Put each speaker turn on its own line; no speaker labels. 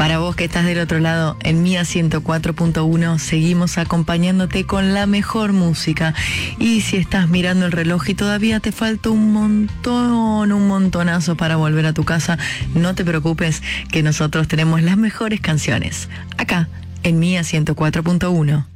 Para vos que estás del otro lado, en Mía 104.1 seguimos acompañándote con la mejor música. Y si estás mirando el reloj y todavía te falta un montonazo para volver a tu casa, no te preocupes, que nosotros tenemos las mejores canciones. Acá, en Mía 104.1.